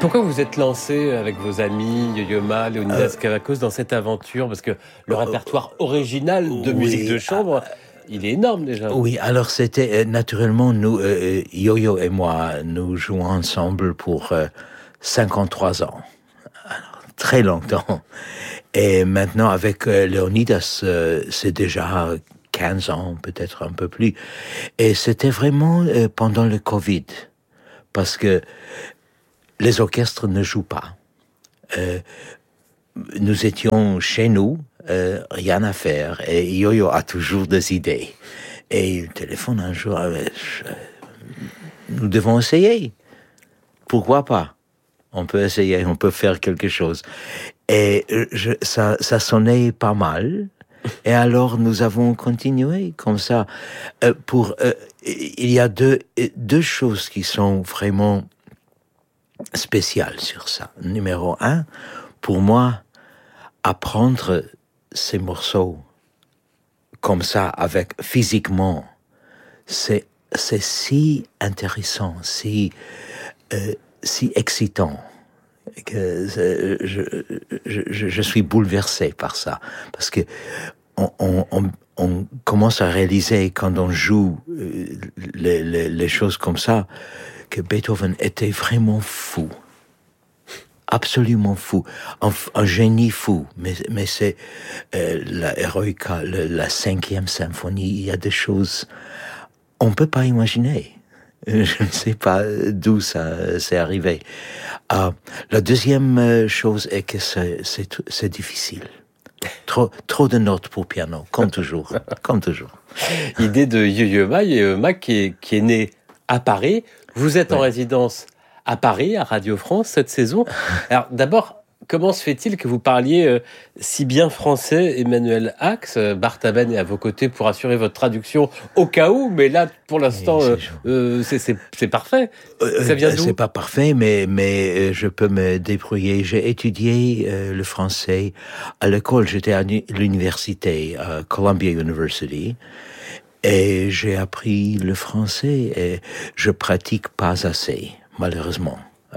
pourquoi vous êtes lancé avec vos amis Yo-Yo Ma, Leonidas Kavakos dans cette aventure? Parce que le répertoire original de musique de chambre, il est énorme déjà. Oui, alors c'était naturellement nous, Yo-Yo et moi, nous jouons ensemble pour 53 ans, alors, très longtemps. Et maintenant avec Leonidas, c'est déjà 15 ans, peut-être un peu plus. Et c'était vraiment pendant le Covid, parce que les orchestres ne jouent pas. Nous étions chez nous, rien à faire, et Yo-Yo a toujours des idées. Et il téléphone un jour, nous devons essayer. Pourquoi pas? On peut essayer, on peut faire quelque chose. Et ça sonnait pas mal. Et alors nous avons continué comme ça. Il y a deux choses qui sont vraiment spéciales sur ça. Numéro 1, pour moi, apprendre ces morceaux comme ça, avec physiquement, c'est si intéressant, si excitant, que je suis bouleversé par ça, parce que on commence à réaliser quand on joue les choses comme ça que Beethoven était vraiment fou. Absolument fou, un génie fou, mais c'est la Eroica, la 5e symphonie, il y a des choses on peut pas imaginer. Je ne sais pas d'où ça s'est arrivé. La deuxième chose est que c'est difficile. Trop de notes pour piano, comme toujours, comme toujours. Idée de Yo-Yo Ma qui est né à Paris. Vous êtes en résidence à Paris, à Radio France, cette saison. Alors d'abord, comment se fait-il que vous parliez si bien français, Emmanuel Ax? Bart Taben est à vos côtés pour assurer votre traduction au cas où, mais là, pour l'instant, c'est parfait. Ça vient d'où? C'est pas parfait, mais je peux me débrouiller. J'ai étudié le français à l'école. J'étais à l'université, à Columbia University. Et j'ai appris le français et je pratique pas assez, malheureusement.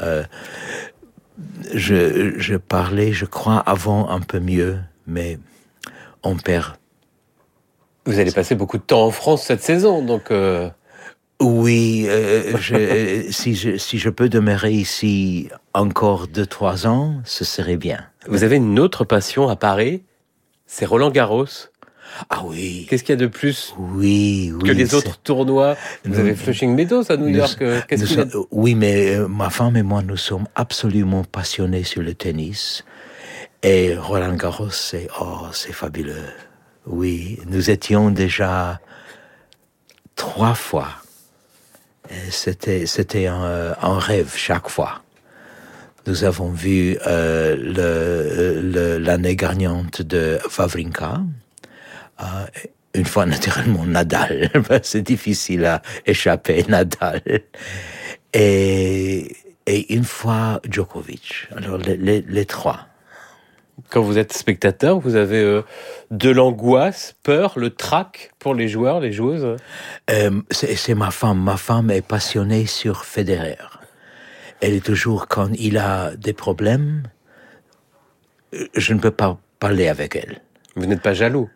Je parlais, je crois, avant un peu mieux, mais on perd. Vous allez passer beaucoup de temps en France cette saison, donc... Oui, si je peux demeurer ici encore 2-3 ans, ce serait bien. Vous avez une autre passion à Paris, c'est Roland Garros. Ah oui. Qu'est-ce qu'il y a de plus que les autres tournois? Vous avez Flushing Meadows à New York. Oui, mais ma femme et moi, nous sommes absolument passionnés sur le tennis. Et Roland Garros, c'est fabuleux. Oui, nous étions déjà 3 fois. Et c'était un rêve chaque fois. Nous avons vu l'année gagnante de Wawrinka. Une fois, naturellement, Nadal. C'est difficile à échapper, Nadal. Et une fois, Djokovic. Alors, les 3. Quand vous êtes spectateur, vous avez de l'angoisse, peur, le trac pour les joueurs, les joueuses? C'est ma femme. Ma femme est passionnée sur Federer. Elle est toujours, quand il a des problèmes, je ne peux pas parler avec elle. Vous n'êtes pas jaloux?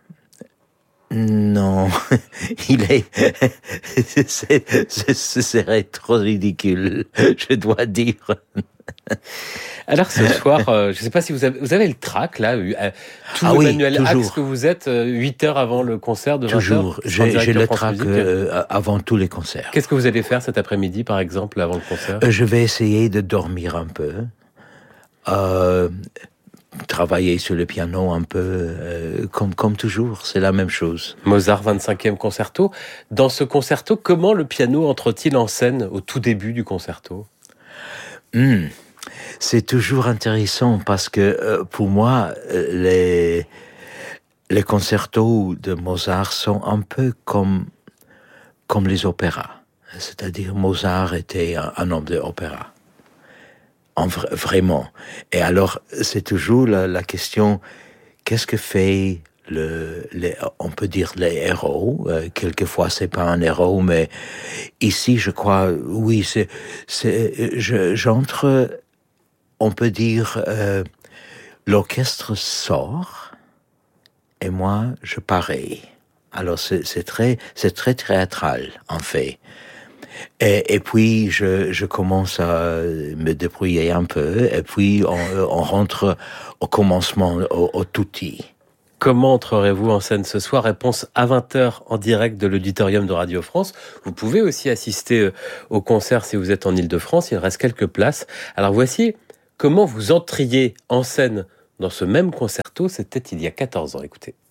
Non, ce serait trop ridicule, je dois dire. Alors ce soir, je ne sais pas si vous avez le trac là, tout Emmanuel Ax que vous êtes 8 heures avant le concert de 20h. Toujours, j'ai le trac avant tous les concerts. Qu'est-ce que vous allez faire cet après-midi par exemple avant le concert? Je vais essayer de dormir un peu. Travailler sur le piano un peu, comme toujours, c'est la même chose. Mozart 25e concerto. Dans ce concerto, comment le piano entre-t-il en scène au tout début du concerto? C'est toujours intéressant parce que pour moi, les concertos de Mozart sont un peu comme les opéras. C'est-à-dire Mozart était un homme d'opéra. Vraiment. Et alors, c'est toujours la question, qu'est-ce que fait on peut dire les héros, quelquefois c'est pas un héros, mais ici, je crois, oui, j'entre on peut dire, l'orchestre sort et moi, je parais. Alors, c'est très théâtral, en fait. Et puis, je commence à me débrouiller un peu, et puis on rentre au commencement, au tutti. Comment entrerez-vous en scène ce soir? Réponse à 20h en direct de l'auditorium de Radio France. Vous pouvez aussi assister au concert si vous êtes en Île-de-France. Il reste quelques places. Alors voici comment vous entriez en scène dans ce même concerto. C'était il y a 14 ans. Écoutez.